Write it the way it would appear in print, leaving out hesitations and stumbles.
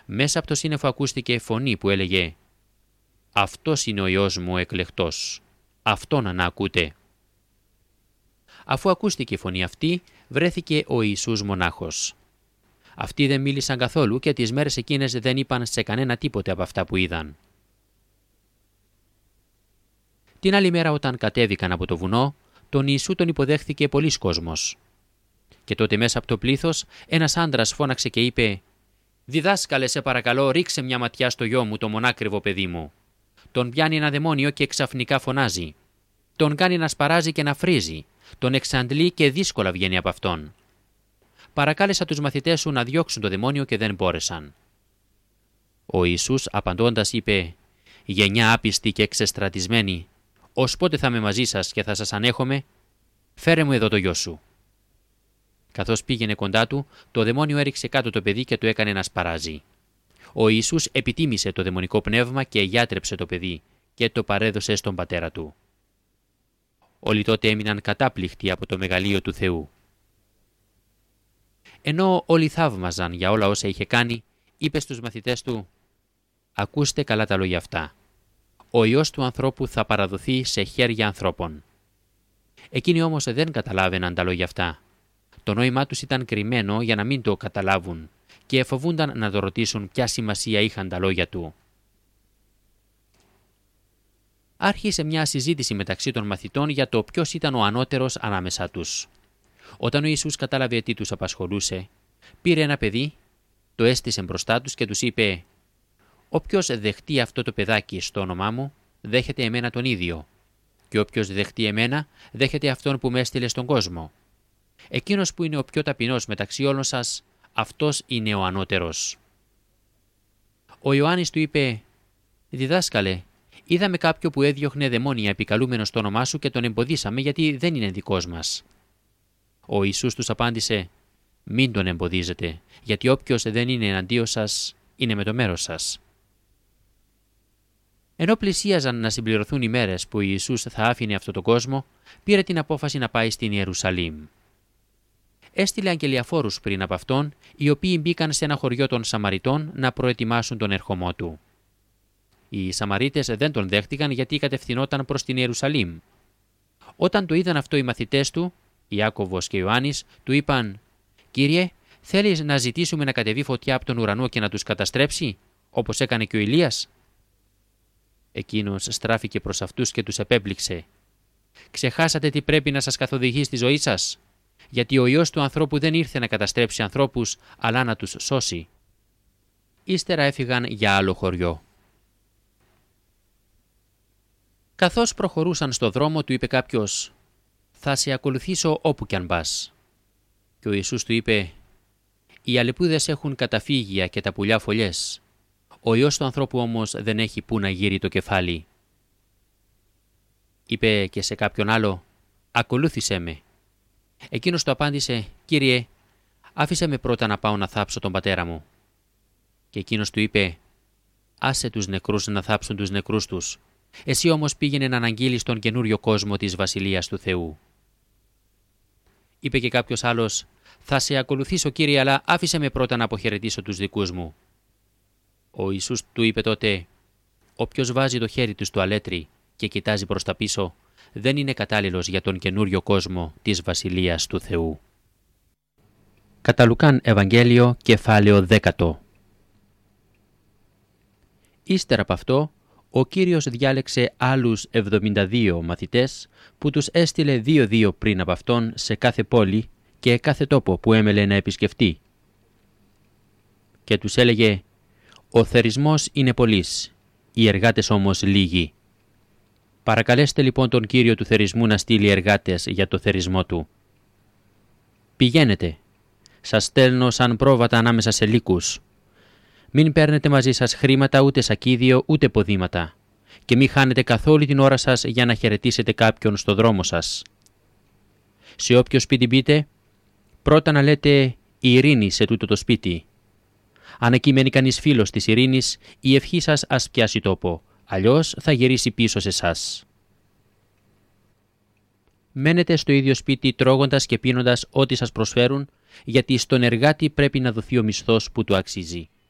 Μέσα από το σύννεφο ακούστηκε φωνή που έλεγε «Αυτός είναι ο Υιός μου ο εκλεκτός, αυτόν να ακούτε». Αφού ακούστηκε η φωνή αυτή, βρέθηκε ο Ιησούς μονάχος. Αυτοί δεν μίλησαν καθόλου και τις μέρες εκείνες δεν είπαν σε κανένα τίποτε από αυτά που είδαν. Την άλλη μέρα όταν κατέβηκαν από το βουνό, τον Ιησού τον υποδέχθηκε πολύς κόσμος. Και τότε μέσα από το πλήθος ένας άντρας φώναξε και είπε «Διδάσκαλε, σε παρακαλώ, ρίξε μια ματιά στο γιο μου, το μονάκριβο παιδί μου. Τον πιάνει ένα δαιμόνιο και ξαφνικά φωνάζει. Τον κάνει να σπαράζει και να φρίζει. Τον εξαντλεί και δύσκολα βγαίνει από αυτόν. Παρακάλεσα τους μαθητές σου να διώξουν το δαιμόνιο και δεν μπόρεσαν». Ο Ιησούς απαντώντας είπε «Γενιά άπιστη και εξεστρατισμένη, ως πότε θα είμαι μαζί σας και θα σας ανέχομαι? Φέρε μου εδώ το γιο σου». Καθώς πήγαινε κοντά του, το δαιμόνιο έριξε κάτω το παιδί και του έκανε να σπαράζει. Ο Ιησούς επιτίμησε το δαιμονικό πνεύμα και γιάτρεψε το παιδί και το παρέδωσε στον πατέρα του. Όλοι τότε έμειναν κατάπληκτοι από το μεγαλείο του Θεού. Ενώ όλοι θαύμαζαν για όλα όσα είχε κάνει, είπε στους μαθητές του «Ακούστε καλά τα λόγια αυτά. Ο Υιός του ανθρώπου θα παραδοθεί σε χέρια ανθρώπων». Εκείνοι όμως δεν καταλάβαιναν τα λόγια αυτά. Το νόημά τους ήταν κρυμμένο για να μην το καταλάβουν και φοβούνταν να το ρωτήσουν ποια σημασία είχαν τα λόγια του. Άρχισε μια συζήτηση μεταξύ των μαθητών για το ποιος ήταν ο ανώτερος ανάμεσά τους. Όταν ο Ιησούς κατάλαβε τι τους απασχολούσε, πήρε ένα παιδί, το έστησε μπροστά τους και τους είπε «Όποιος δεχτεί αυτό το παιδάκι στο όνομά μου, δέχεται εμένα τον ίδιο. Και όποιος δεχτεί εμένα, δέχεται αυτόν που με έστειλε στον κόσμο. Εκείνος που είναι ο πιο ταπεινός μεταξύ όλων σας, αυτός είναι ο ανώτερος». Ο Ιωάννης του είπε «Διδάσκαλε, είδαμε κάποιο που έδιωχνε δαιμόνια επικαλούμενο στο όνομά σου και τον εμποδίσαμε γιατί δεν είναι δικός μας». Ο Ιησούς τους απάντησε «Μην τον εμποδίζετε, γιατί όποιος δεν είναι εναντίον σας, είναι με το μέρος σας». Ενώ πλησίαζαν να συμπληρωθούν οι μέρες που ο Ιησούς θα άφηνε αυτόν τον κόσμο, πήρε την απόφαση να πάει στην Ιερουσαλήμ. Έστειλε αγγελιαφόρους πριν από αυτόν, οι οποίοι μπήκαν σε ένα χωριό των Σαμαριτών να προετοιμάσουν τον ερχομό του. Οι Σαμαρίτες δεν τον δέχτηκαν γιατί κατευθυνόταν προς την Ιερουσαλήμ. Όταν το είδαν αυτό οι μαθητές του, Ιάκωβος και Ιωάννης, του είπαν «Κύριε, θέλεις να ζητήσουμε να κατεβεί φωτιά από τον ουρανό και να τους καταστρέψει, όπως έκανε και ο Ηλίας?» Εκείνος στράφηκε προς αυτούς και τους επέπληξε «Ξεχάσατε τι πρέπει να σας καθοδηγεί στη ζωή σας? Γιατί ο Υιός του ανθρώπου δεν ήρθε να καταστρέψει ανθρώπους, αλλά να τους σώσει». Ύστερα έφυγαν για άλλο χωριό. Καθώς προχωρούσαν στο δρόμο, του είπε κάποιος «Θα σε ακολουθήσω όπου κι αν πας». Και ο Ιησούς του είπε «Οι αλεπούδες έχουν καταφύγια και τα πουλιά φωλιές. Ο Υιός του ανθρώπου όμως δεν έχει που να γύρει το κεφάλι». Είπε και σε κάποιον άλλο «Ακολούθησέ με». Εκείνος του απάντησε «Κύριε, άφησε με πρώτα να πάω να θάψω τον πατέρα μου». Και εκείνος του είπε «Άσε τους νεκρούς να θάψουν τους νεκρούς τους. Εσύ όμως πήγαινε να αναγγείλεις τον καινούριο κόσμο της Βασιλείας του Θεού». Είπε και κάποιος άλλος «Θα σε ακολουθήσω, Κύριε, αλλά άφησε με πρώτα να αποχαιρετήσω τους δικούς μου». Ο Ιησούς του είπε τότε «Όποιος βάζει το χέρι του στο αλέτρι και κοιτάζει προς τα πίσω, δεν είναι κατάλληλος για τον καινούριο κόσμο της Βασιλείας του Θεού». Κατά Λουκάν Ευαγγέλιο, κεφάλαιο 10. Ύστερα από αυτό, ο Κύριος διάλεξε άλλους 72 μαθητές που τους έστειλε 2-2 πριν από αυτόν σε κάθε πόλη και κάθε τόπο που έμελε να επισκεφτεί. Και τους έλεγε «Ο θερισμός είναι πολύς, οι εργάτες όμως λίγοι. Παρακαλέστε λοιπόν τον Κύριο του θερισμού να στείλει εργάτες για το θερισμό του. Πηγαίνετε, σας στέλνω σαν πρόβατα ανάμεσα σε λύκους. Μην παίρνετε μαζί σας χρήματα, ούτε σακίδιο, ούτε ποδήματα, και μην χάνετε καθόλου την ώρα σας για να χαιρετήσετε κάποιον στο δρόμο σας. Σε όποιο σπίτι μπείτε, πρώτα να λέτε ειρήνη σε τούτο το σπίτι. Αν εκεί μένει κανείς φίλος της ειρήνης, η ευχή σας ας πιάσει τόπο, αλλιώς θα γυρίσει πίσω σε εσάς. Μένετε στο ίδιο σπίτι τρώγοντας και πίνοντας ό,τι σας προσφέρουν, γιατί στον εργάτη πρέπει να δοθεί ο μισθός που του αξίζει.